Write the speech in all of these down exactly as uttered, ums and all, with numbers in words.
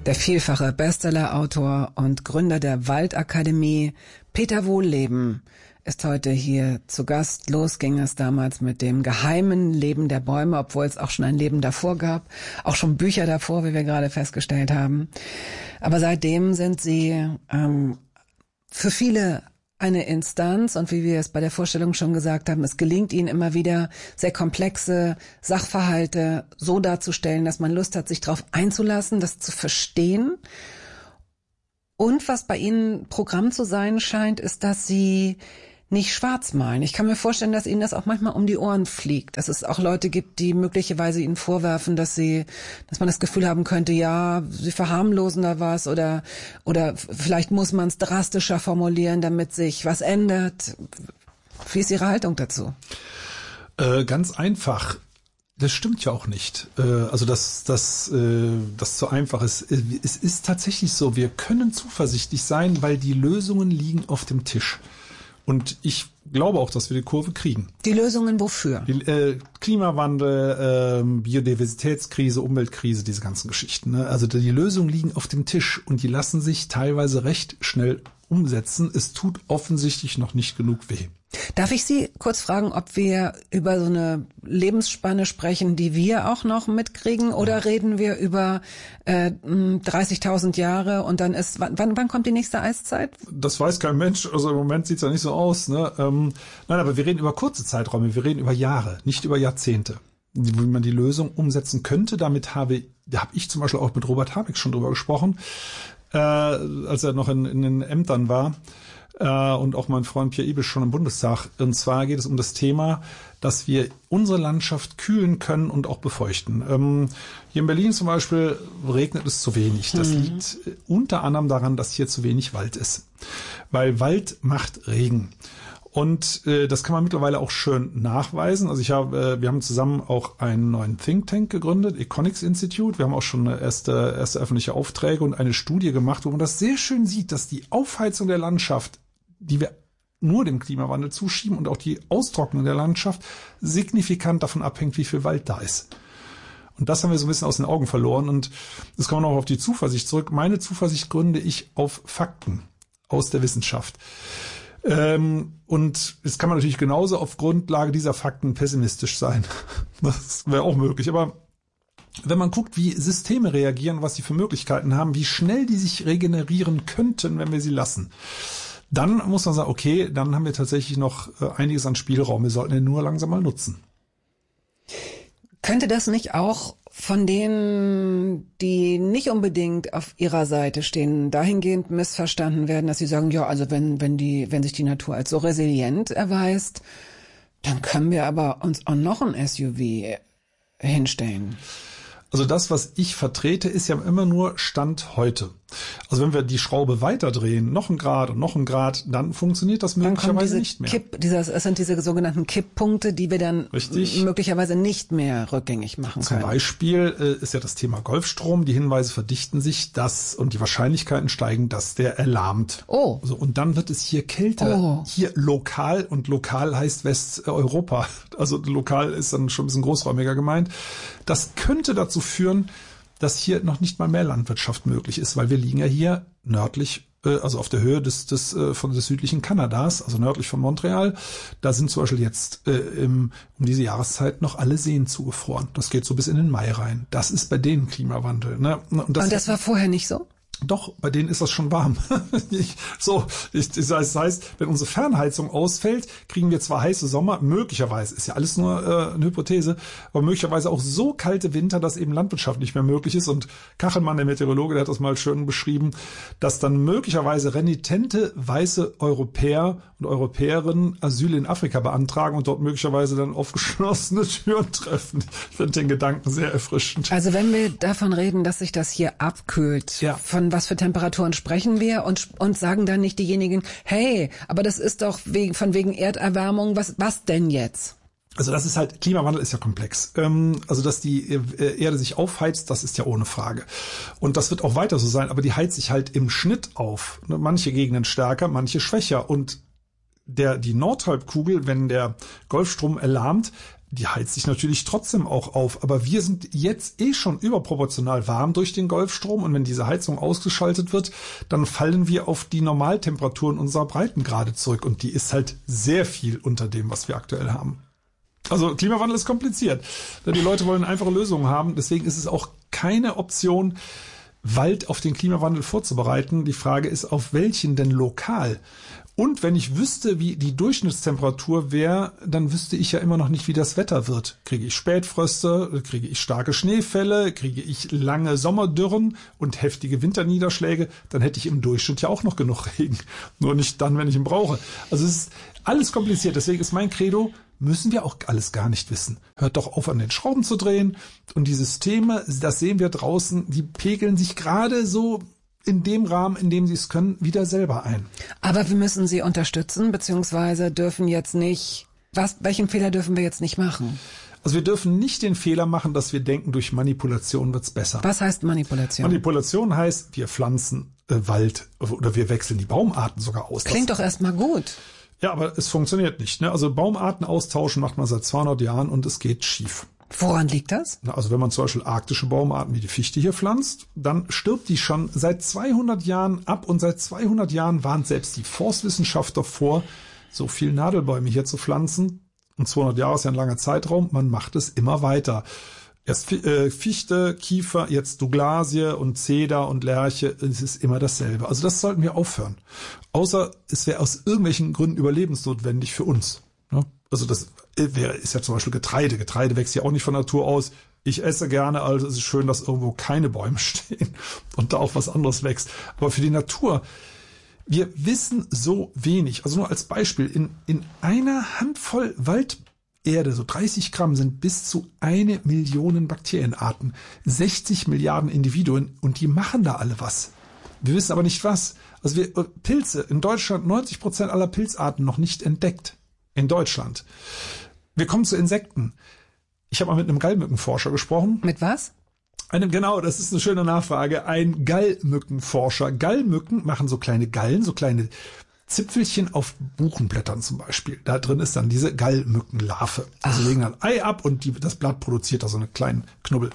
Der vielfache Bestseller-Autor und Gründer der Waldakademie, Peter Wohlleben, ist heute hier zu Gast. Los ging es damals mit dem geheimen Leben der Bäume, obwohl es auch schon ein Leben davor gab, auch schon Bücher davor, wie wir gerade festgestellt haben. Aber seitdem sind Sie ähm, für viele eine Instanz, und wie wir es bei der Vorstellung schon gesagt haben, es gelingt Ihnen immer wieder, sehr komplexe Sachverhalte so darzustellen, dass man Lust hat, sich darauf einzulassen, das zu verstehen. Und was bei Ihnen Programm zu sein scheint, ist, dass Sie nicht schwarz malen. Ich kann mir vorstellen, dass Ihnen das auch manchmal um die Ohren fliegt, dass es auch Leute gibt, die möglicherweise Ihnen vorwerfen, dass sie, dass man das Gefühl haben könnte, ja, Sie verharmlosen da was, oder oder vielleicht muss man es drastischer formulieren, damit sich was ändert. Wie ist Ihre Haltung dazu? Äh, ganz einfach. Das stimmt ja auch nicht. Äh, also dass das äh, das so einfach ist. Es ist tatsächlich so, wir können zuversichtlich sein, weil die Lösungen liegen auf dem Tisch. Und ich glaube auch, dass wir die Kurve kriegen. Die Lösungen wofür? Die, äh, Klimawandel, äh, Biodiversitätskrise, Umweltkrise, diese ganzen Geschichten. Ne? Also die Lösungen liegen auf dem Tisch und die lassen sich teilweise recht schnell umsetzen. Es tut offensichtlich noch nicht genug weh. Darf ich Sie kurz fragen, ob wir über so eine Lebensspanne sprechen, die wir auch noch mitkriegen, oder ja. reden wir über äh, dreißigtausend Jahre und dann ist, wann, wann kommt die nächste Eiszeit? Das weiß kein Mensch, also im Moment sieht's ja nicht so aus. Ne? Ähm, nein, aber wir reden über kurze Zeiträume, wir reden über Jahre, nicht über Jahrzehnte, wie man die Lösung umsetzen könnte. Damit habe, da habe ich zum Beispiel auch mit Robert Habeck schon drüber gesprochen, äh, als er noch in, in den Ämtern war. Und auch mein Freund Pierre Ibisch schon im Bundestag. Und zwar geht es um das Thema, dass wir unsere Landschaft kühlen können und auch befeuchten. Ähm, hier in Berlin zum Beispiel regnet es zu wenig. Das mhm. liegt unter anderem daran, dass hier zu wenig Wald ist. Weil Wald macht Regen. Und äh, das kann man mittlerweile auch schön nachweisen. Also ich habe, äh, wir haben zusammen auch einen neuen Think Tank gegründet, Econics Institute. Wir haben auch schon eine erste, erste öffentliche Aufträge und eine Studie gemacht, wo man das sehr schön sieht, dass die Aufheizung der Landschaft, die wir nur dem Klimawandel zuschieben, und auch die Austrocknung der Landschaft signifikant davon abhängt, wie viel Wald da ist. Und das haben wir so ein bisschen aus den Augen verloren. Und das kommt auch auf die Zuversicht zurück. Meine Zuversicht gründe ich auf Fakten aus der Wissenschaft. Ähm, und jetzt kann man natürlich genauso auf Grundlage dieser Fakten pessimistisch sein. Das wäre auch möglich. Aber wenn man guckt, wie Systeme reagieren, was sie für Möglichkeiten haben, wie schnell die sich regenerieren könnten, wenn wir sie lassen, dann muss man sagen, okay, dann haben wir tatsächlich noch einiges an Spielraum. Wir sollten ihn nur langsam mal nutzen. Könnte das nicht auch von denen, die nicht unbedingt auf ihrer Seite stehen, dahingehend missverstanden werden, dass sie sagen, ja, also wenn, wenn die, wenn sich die Natur als so resilient erweist, dann können wir aber uns auch noch ein S U V hinstellen? Also das, was ich vertrete, ist ja immer nur Stand heute. Also wenn wir die Schraube weiterdrehen, noch ein Grad und noch ein Grad, dann funktioniert das möglicherweise nicht mehr. Kipp, dieses, es sind diese sogenannten Kipppunkte, die wir dann Richtig. möglicherweise nicht mehr rückgängig machen können. Zum Beispiel äh, ist ja das Thema Golfstrom. Die Hinweise verdichten sich, dass und die Wahrscheinlichkeiten steigen, dass der erlahmt. Oh. So, und dann wird es hier kälter. Oh. Hier lokal, und lokal heißt Westeuropa. Also lokal ist dann schon ein bisschen großräumiger gemeint. Das könnte dazu führen, dass hier noch nicht mal mehr Landwirtschaft möglich ist, weil wir liegen ja hier nördlich, äh, also auf der Höhe des, des, äh, von des südlichen Kanadas, also nördlich von Montreal. Da sind zum Beispiel jetzt äh, im, um diese Jahreszeit noch alle Seen zugefroren. Das geht so bis in den Mai rein. Das ist bei denen Klimawandel. Ne? Und das, Und das war vorher nicht so? Doch, bei denen ist das schon warm. ich, so, ich, das heißt, wenn unsere Fernheizung ausfällt, kriegen wir zwar heiße Sommer, möglicherweise, ist ja alles nur äh, eine Hypothese, aber möglicherweise auch so kalte Winter, dass eben Landwirtschaft nicht mehr möglich ist. Und Kachelmann, der Meteorologe, der hat das mal schön beschrieben, dass dann möglicherweise renitente weiße Europäer und Europäerinnen Asyl in Afrika beantragen und dort möglicherweise dann auf geschlossene Türen treffen. Ich finde den Gedanken sehr erfrischend. Also wenn wir davon reden, dass sich das hier abkühlt, ja. von was für Temperaturen sprechen wir, und und sagen dann nicht diejenigen, hey, aber das ist doch wegen, von wegen Erderwärmung, was was denn jetzt? Also das ist halt, Klimawandel ist ja komplex. Ähm, also dass die äh, Erde sich aufheizt, das ist ja ohne Frage. Und das wird auch weiter so sein, aber die heizt sich halt im Schnitt auf. Ne? Manche Gegenden stärker, manche schwächer. Und der die Nordhalbkugel, wenn der Golfstrom erlahmt, die heizt sich natürlich trotzdem auch auf. Aber wir sind jetzt eh schon überproportional warm durch den Golfstrom. Und wenn diese Heizung ausgeschaltet wird, dann fallen wir auf die Normaltemperaturen unserer Breitengrade zurück. Und die ist halt sehr viel unter dem, was wir aktuell haben. Also Klimawandel ist kompliziert. Die Leute wollen einfache Lösungen haben. Deswegen ist es auch keine Option, Wald auf den Klimawandel vorzubereiten. Die Frage ist, auf welchen denn lokal? Und wenn ich wüsste, wie die Durchschnittstemperatur wäre, dann wüsste ich ja immer noch nicht, wie das Wetter wird. Kriege ich Spätfröste, kriege ich starke Schneefälle, kriege ich lange Sommerdürren und heftige Winterniederschläge, dann hätte ich im Durchschnitt ja auch noch genug Regen. Nur nicht dann, wenn ich ihn brauche. Also es ist alles kompliziert. Deswegen ist mein Credo, müssen wir auch alles gar nicht wissen. Hört doch auf, an den Schrauben zu drehen. Und die Systeme, das sehen wir draußen, die pegeln sich gerade so in dem Rahmen, in dem sie es können, wieder selber ein. Aber wir müssen sie unterstützen, beziehungsweise dürfen jetzt nicht, was, welchen Fehler dürfen wir jetzt nicht machen? Also wir dürfen nicht den Fehler machen, dass wir denken, durch Manipulation wird's besser. Was heißt Manipulation? Manipulation heißt, wir pflanzen äh, Wald oder wir wechseln die Baumarten sogar aus. Klingt doch erstmal gut. Ja, aber es funktioniert nicht. Ne? Also Baumarten austauschen macht man seit zweihundert Jahren und es geht schief. Woran liegt das? Also wenn man zum Beispiel arktische Baumarten wie die Fichte hier pflanzt, dann stirbt die schon seit zweihundert Jahren ab und seit zweihundert Jahren warnt selbst die Forstwissenschaft davor, so viel Nadelbäume hier zu pflanzen. Und zweihundert Jahre ist ja ein langer Zeitraum, man macht es immer weiter. Erst Fichte, Kiefer, jetzt Douglasie und Zeder und Lärche, es ist immer dasselbe. Also das sollten wir aufhören. Außer es wäre aus irgendwelchen Gründen überlebensnotwendig für uns. Also das wäre, ist ja zum Beispiel Getreide. Getreide wächst ja auch nicht von Natur aus. Ich esse gerne, also es ist schön, dass irgendwo keine Bäume stehen und da auch was anderes wächst. Aber für die Natur, wir wissen so wenig. Also nur als Beispiel, in, in einer Handvoll Walderde, so dreißig Gramm, sind bis zu eine Million Bakterienarten, sechzig Milliarden Individuen und die machen da alle was. Wir wissen aber nicht was. Also wir, Pilze, in Deutschland neunzig Prozent aller Pilzarten noch nicht entdeckt. In Deutschland. Wir kommen zu Insekten. Ich habe mal mit einem Gallmückenforscher gesprochen. Mit was? Einem, genau, das ist eine schöne Nachfrage. Ein Gallmückenforscher. Gallmücken machen so kleine Gallen, so kleine Zipfelchen auf Buchenblättern zum Beispiel. Da drin ist dann diese Gallmückenlarve. Also legen ein Ei ab und die, das Blatt produziert da so einen kleinen Knubbel.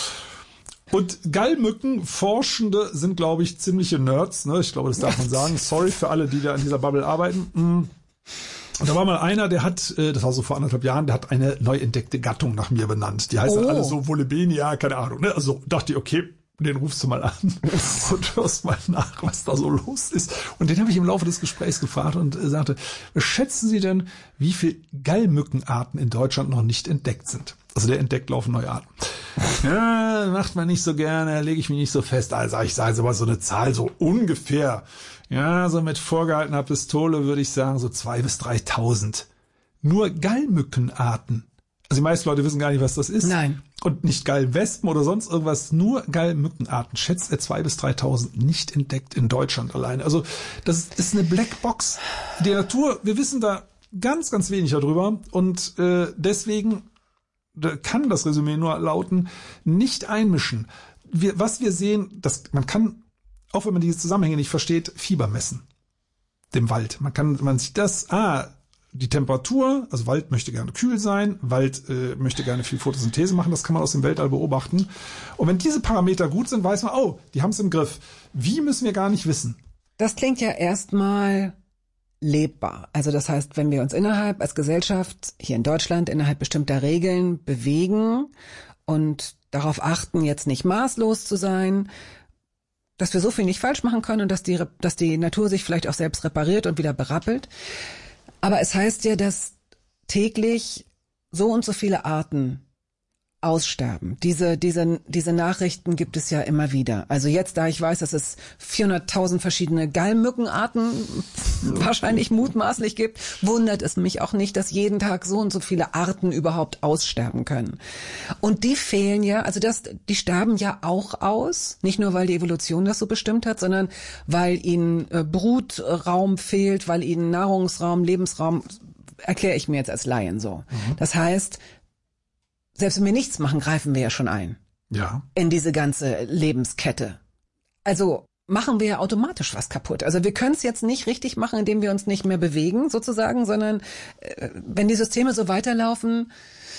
Und Gallmückenforschende sind, glaube ich, ziemliche Nerds. Ne? Ich glaube, das darf man sagen. Sorry für alle, die da in dieser Bubble arbeiten. Mm. Und da war mal einer, der hat, das war so vor anderthalb Jahren, der hat eine neu entdeckte Gattung nach mir benannt. Die heißen oh. alle so Volebenia, keine Ahnung. Ne? Also dachte ich, okay, den rufst du mal an und hörst mal nach, was da so los ist. Und den habe ich im Laufe des Gesprächs gefragt und sagte, schätzen Sie denn, wie viele Gallmückenarten in Deutschland noch nicht entdeckt sind? Also der entdeckt laufend neue Arten. Ja, macht man nicht so gerne, lege ich mich nicht so fest. Also ich sage aber so eine Zahl, so ungefähr. Ja, so mit vorgehaltener Pistole würde ich sagen, so zwei bis dreitausend. Nur Gallmückenarten. Also die meisten Leute wissen gar nicht, was das ist. Nein. Und nicht Gallwespen oder sonst irgendwas, nur Gallmückenarten. Schätzt er zwei bis dreitausend nicht entdeckt in Deutschland alleine. Also das ist eine Blackbox. Die Natur, wir wissen da ganz, ganz wenig darüber. Und äh, deswegen kann das Resümee nur lauten, nicht einmischen. Wir, was wir sehen, das, man kann, auch wenn man diese Zusammenhänge nicht versteht, Fieber messen. Dem Wald. Man kann, man sieht das, ah, die Temperatur, also Wald möchte gerne kühl sein, Wald äh, möchte gerne viel Photosynthese machen, das kann man aus dem Weltall beobachten. Und wenn diese Parameter gut sind, weiß man, oh, die haben es im Griff. Wie, müssen wir gar nicht wissen. Das klingt ja erstmal lebbar. Also das heißt, wenn wir uns innerhalb als Gesellschaft hier in Deutschland innerhalb bestimmter Regeln bewegen und darauf achten, jetzt nicht maßlos zu sein, dass wir so viel nicht falsch machen können und dass die, dass die Natur sich vielleicht auch selbst repariert und wieder berappelt. Aber es heißt ja, dass täglich so und so viele Arten aussterben. Diese, diese, diese Nachrichten gibt es ja immer wieder. Also jetzt, da ich weiß, dass es vierhunderttausend verschiedene Gallmückenarten wahrscheinlich mutmaßlich gibt, wundert es mich auch nicht, dass jeden Tag so und so viele Arten überhaupt aussterben können. Und die fehlen ja, also das, die sterben ja auch aus, nicht nur, weil die Evolution das so bestimmt hat, sondern weil ihnen äh, Brutraum fehlt, weil ihnen Nahrungsraum, Lebensraum, erkläre ich mir jetzt als Laien so. Mhm. Das heißt, selbst wenn wir nichts machen, greifen wir ja schon ein. Ja. In diese ganze Lebenskette. Also machen wir ja automatisch was kaputt. Also wir können es jetzt nicht richtig machen, indem wir uns nicht mehr bewegen, sozusagen, sondern äh, wenn die Systeme so weiterlaufen,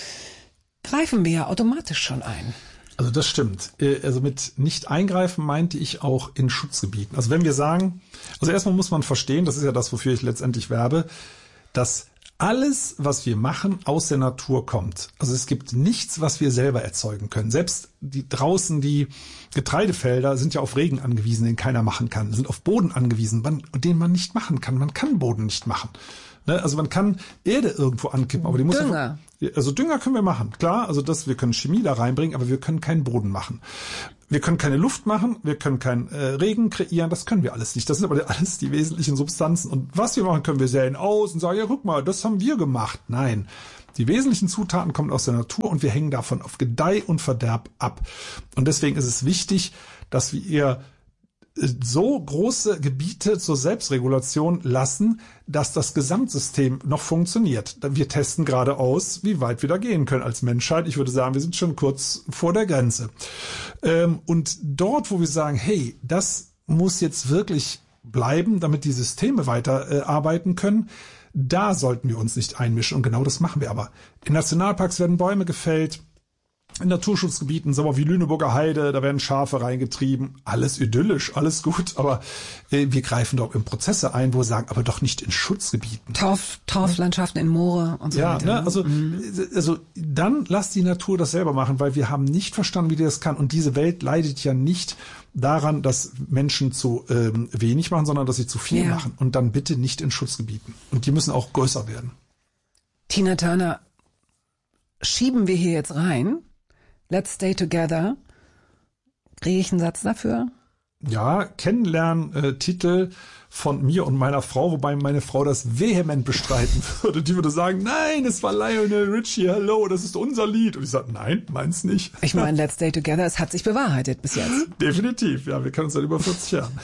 greifen wir ja automatisch schon ein. Also das stimmt. Also mit nicht eingreifen meinte ich auch in Schutzgebieten. Also wenn wir sagen, also erstmal muss man verstehen, das ist ja das, wofür ich letztendlich werbe, dass alles, was wir machen, aus der Natur kommt. Also es gibt nichts, was wir selber erzeugen können. Selbst die draußen die Getreidefelder sind ja auf Regen angewiesen, den keiner machen kann. Sind auf Boden angewiesen, man, den man nicht machen kann. Man kann Boden nicht machen. Ne? Also man kann Erde irgendwo ankippen, aber die muss Dünger. Ja, also Dünger können wir machen, klar. Also das, wir können Chemie da reinbringen, aber wir können keinen Boden machen. Wir können keine Luft machen, wir können keinen äh, Regen kreieren, das können wir alles nicht. Das sind aber alles die wesentlichen Substanzen. Und was wir machen, können wir säen aus und sagen, ja, guck mal, das haben wir gemacht. Nein, die wesentlichen Zutaten kommen aus der Natur und wir hängen davon auf Gedeih und Verderb ab. Und deswegen ist es wichtig, dass wir ihr so große Gebiete zur Selbstregulation lassen, dass das Gesamtsystem noch funktioniert. Wir testen gerade aus, wie weit wir da gehen können als Menschheit. Ich würde sagen, wir sind schon kurz vor der Grenze. Und dort, wo wir sagen, hey, das muss jetzt wirklich bleiben, damit die Systeme weiter arbeiten können, da sollten wir uns nicht einmischen. Und genau das machen wir aber. In Nationalparks werden Bäume gefällt. In Naturschutzgebieten, sagen wir wie Lüneburger Heide, da werden Schafe reingetrieben. Alles idyllisch, alles gut, aber äh, wir greifen doch in Prozesse ein, wo wir sagen, aber doch nicht in Schutzgebieten. Torf, Torflandschaften in Moore und so ja, weiter. Ne, also, mhm. also dann lass die Natur das selber machen, weil wir haben nicht verstanden, wie die das kann. Und diese Welt leidet ja nicht daran, dass Menschen zu ähm, wenig machen, sondern dass sie zu viel ja. machen. Und dann bitte nicht in Schutzgebieten. Und die müssen auch größer werden. Tina Turner, schieben wir hier jetzt rein? Let's stay together. Kriege ich einen Satz dafür? Ja, Kennenlernen-Titel äh, von mir und meiner Frau, wobei meine Frau das vehement bestreiten würde. Die würde sagen, nein, es war Lionel Richie, hello, das ist unser Lied. Und ich sage, nein, meins nicht. Ich meine, Let's Stay Together, es hat sich bewahrheitet bis jetzt. Definitiv, ja, wir kennen uns seit über vierzig Jahren.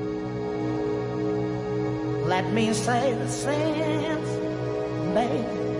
Let me say the same, baby.